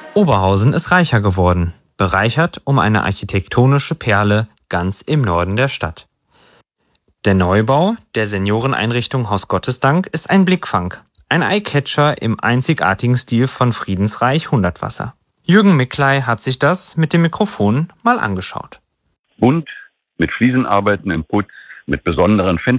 Oberhausen ist reicher geworden, bereichert um eine architektonische Perle ganz im Norden der Stadt. Der Neubau der Senioreneinrichtung Haus Gottesdank ist ein Blickfang, ein Eyecatcher im einzigartigen Stil von Friedensreich Hundertwasser. Jürgen Mickley hat sich das mit dem Mikrofon mal angeschaut. Bunt, mit Fliesenarbeiten im Putz, mit besonderen